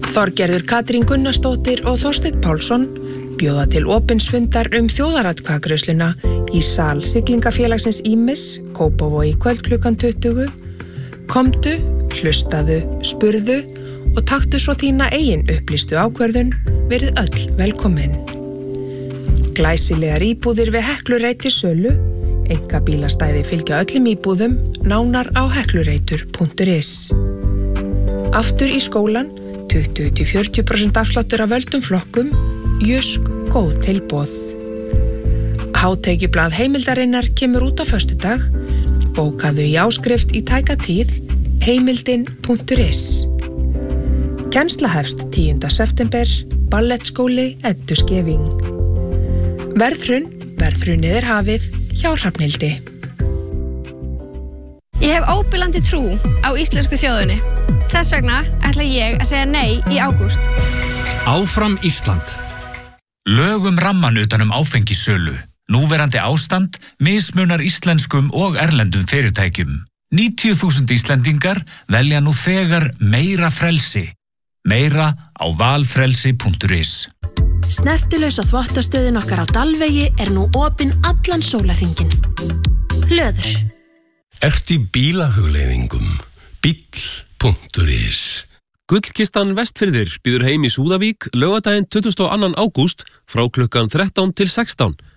Þorgerður Katrín Gunnarsdóttir og Þorsteinn Pálsson bjóða til opinnsfundar þjóðaratkvæðagreiðsluna í sal Siglingafélagsins Ýmis, Kópavogi kvöld klukkan 20. Komdu, hlustaðu, spurðu og taktu svo þína eigin upplýstu ákvörðun, verið öll velkomin. Glæsilegar íbúðir við Heklureitt til sölu, einkabílastæði fylgja öllum íbúðum, nánar á heklureitur.is. Aftur í skólan, 20-40% afsláttur af völdum flokkum, Jysk góð tilboð. Hátekjublað heimildarinnar kemur út á föstudag, bókaðu í áskrift í tæka tíð, heimildin.is. Kennsla hefst 10. september, ballettskóli Eddu Skeving. Verðhrunnið hafið hjá Hrafnhildi. Ég hef óbilandi trú á íslensku þjóðinni. Þess vegna ætla ég að segja nei í ágúst. Áfram Ísland. Lög ramman utan áfengissölu. Núverandi ástand mismunar íslenskum og erlendum fyrirtækjum. 90.000 Íslendingar velja nú þegar meira frelsi. Meira á valfrelsi.is. Snertilausa þvottastöðin okkar á Dalvegi nú opin allan sólarhringinn. Hlöður. Ert í bílahugleiðingum? Bíll.is. Gullkistan Vestfirðir býður heim í Súðavík laugardaginn 22. ágúst frá klukkan 13 til 16.